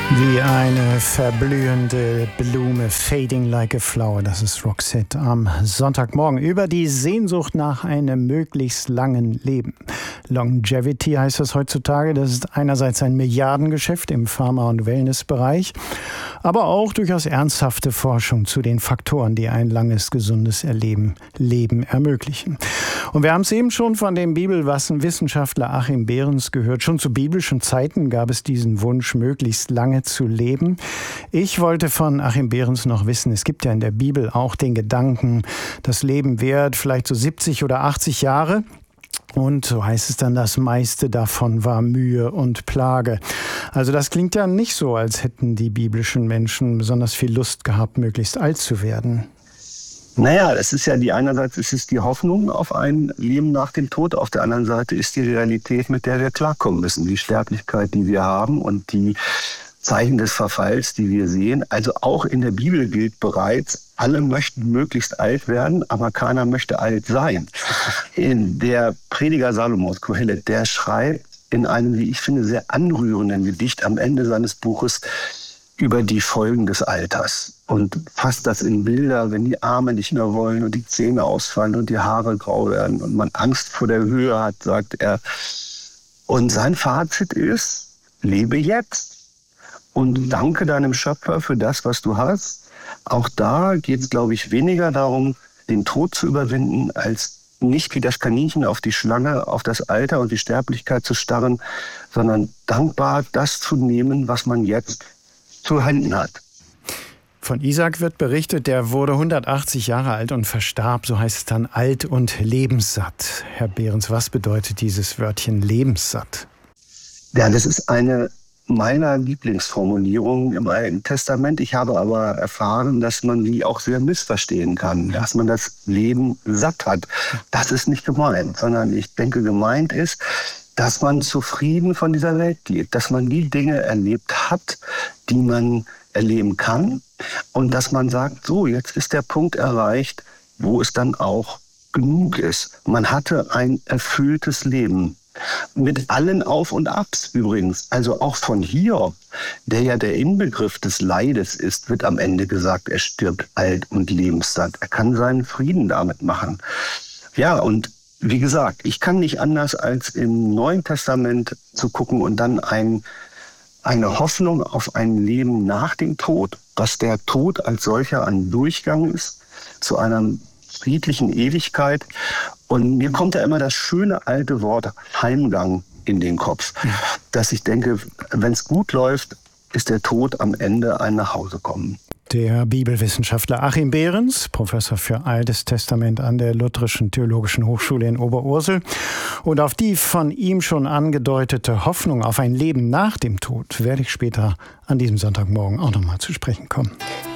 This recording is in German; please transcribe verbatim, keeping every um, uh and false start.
Wie eine verblühende Blume, fading like a flower, das ist Roxette am Sonntagmorgen über die Sehnsucht nach einem möglichst langen Leben. Longevity heißt das heutzutage, das ist einerseits ein Milliardengeschäft im Pharma- und Wellnessbereich, aber auch durchaus ernsthafte Forschung zu den Faktoren, die ein langes, gesundes Erleben, Leben ermöglichen. Und wir haben es eben schon von dem Bibelwissenschaftler Achim Behrens gehört, schon zu biblischen Zeiten gab es diesen Wunsch, möglichst lange zu leben. Ich wollte von Achim Behrens noch wissen, es gibt ja in der Bibel auch den Gedanken, das Leben währt vielleicht so siebzig oder achtzig Jahre. Und so heißt es dann, das meiste davon war Mühe und Plage. Also das klingt ja nicht so, als hätten die biblischen Menschen besonders viel Lust gehabt, möglichst alt zu werden. Naja, es ist ja die einerseits ist es die Hoffnung auf ein Leben nach dem Tod, auf der anderen Seite ist die Realität, mit der wir klarkommen müssen, die Sterblichkeit, die wir haben und die Zeichen des Verfalls, die wir sehen. Also auch in der Bibel gilt bereits, alle möchten möglichst alt werden, aber keiner möchte alt sein. In der Prediger Salomos, Kohelet, der schreibt in einem, wie ich finde, sehr anrührenden Gedicht am Ende seines Buches über die Folgen des Alters und fasst das in Bilder, wenn die Arme nicht mehr wollen und die Zähne ausfallen und die Haare grau werden und man Angst vor der Höhe hat, sagt er. Und sein Fazit ist, lebe jetzt. Und danke deinem Schöpfer für das, was du hast. Auch da geht es, glaube ich, weniger darum, den Tod zu überwinden, als nicht wie das Kaninchen auf die Schlange, auf das Alter und die Sterblichkeit zu starren, sondern dankbar das zu nehmen, was man jetzt zu Händen hat. Von Isaac wird berichtet, der wurde hundertachtzig Jahre alt und verstarb, so heißt es dann, alt und lebenssatt. Herr Behrens, was bedeutet dieses Wörtchen lebenssatt? Ja, das ist eine meiner Lieblingsformulierungen im Alten Testament. Ich habe aber erfahren, dass man die auch sehr missverstehen kann, dass man das Leben satt hat. Das ist nicht gemeint, sondern ich denke, gemeint ist, dass man zufrieden von dieser Welt geht, dass man die Dinge erlebt hat, die man erleben kann und dass man sagt, so, jetzt ist der Punkt erreicht, wo es dann auch genug ist. Man hatte ein erfülltes Leben. Mit allen Auf und Abs übrigens, also auch von Hiob, der ja der Inbegriff des Leides ist, wird am Ende gesagt, er stirbt alt und lebenssatt. Er kann seinen Frieden damit machen. Ja, und wie gesagt, ich kann nicht anders als im Neuen Testament zu gucken und dann ein, eine Hoffnung auf ein Leben nach dem Tod, dass der Tod als solcher ein Durchgang ist zu einer friedlichen Ewigkeit. Und mir kommt da immer das schöne alte Wort Heimgang in den Kopf, dass ich denke, wenn es gut läuft, ist der Tod am Ende ein Nachhausekommen. Der Bibelwissenschaftler Achim Behrens, Professor für Altes Testament an der Lutherischen Theologischen Hochschule in Oberursel. Und auf die von ihm schon angedeutete Hoffnung auf ein Leben nach dem Tod werde ich später an diesem Sonntagmorgen auch nochmal zu sprechen kommen.